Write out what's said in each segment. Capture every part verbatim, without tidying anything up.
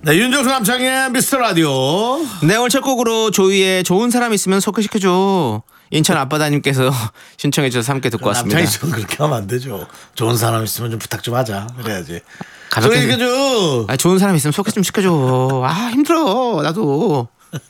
네, 윤정수 남창의 미스터 라디오. 네, 오늘 첫 곡으로 조이의 좋은 사람 있으면 소개시켜줘. 인천 앞바다님께서 신청해 주셔서 함께 듣고 왔습니다. 남창이 좀 그렇게 하면 안 되죠. 좋은 사람 있으면 좀 부탁 좀 하자. 그래야지. 가볍게 소개시켜줘. 아, 좋은 사람 있으면 소개 좀 시켜줘. 아, 힘들어 나도.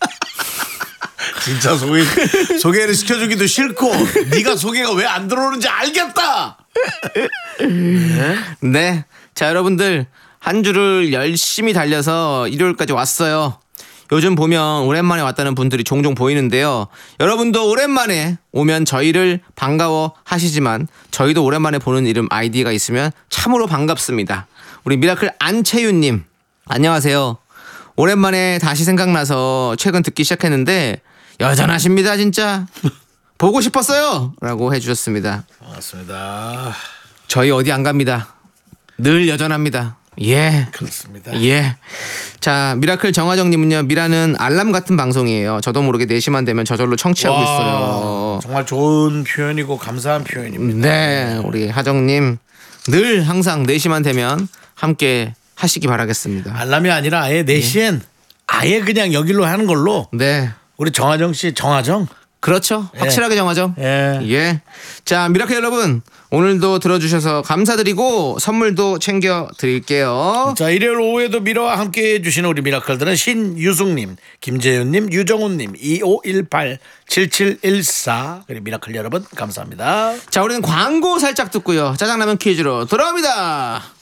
진짜 소개, 소개를 시켜주기도 싫고 네가 소개가 왜 안 들어오는지 알겠다. 네. 네, 자 여러분들 한 주를 열심히 달려서 일요일까지 왔어요. 요즘 보면 오랜만에 왔다는 분들이 종종 보이는데요. 여러분도 오랜만에 오면 저희를 반가워 하시지만 저희도 오랜만에 보는 이름 아이디가 있으면 참으로 반갑습니다. 우리 미라클 안채윤님 안녕하세요. 오랜만에 다시 생각나서 최근 듣기 시작했는데 여전하십니다 진짜. 보고 싶었어요 라고 해주셨습니다. 반갑습니다. 저희 어디 안 갑니다. 늘 여전합니다. 예. 그렇습니다. 예. 자, 미라클 정화정님은요, 미라는 알람 같은 방송이에요. 저도 모르게 네 시만 되면 저절로 청취하고 와, 있어요. 정말 좋은 표현이고 감사한 표현입니다. 네, 우리 하정님 늘 항상 네 시만 되면 함께 하시기 바라겠습니다. 알람이 아니라 아예 네 시엔 아예 그냥 여기로 하는 걸로. 네. 우리 정하정 씨, 정하정. 그렇죠. 확실하게 정하죠. 예. 예. 자, 미라클 여러분, 오늘도 들어주셔서 감사드리고 선물도 챙겨 드릴게요. 자, 일요일 오후에도 미라와 함께 해주시는 우리 미라클들은 신유숙님, 김재윤님, 유정훈님, 이오일팔 칠칠일사 그리고 미라클 여러분 감사합니다. 자, 우리는 광고 살짝 듣고요. 짜장라면 퀴즈로 돌아옵니다.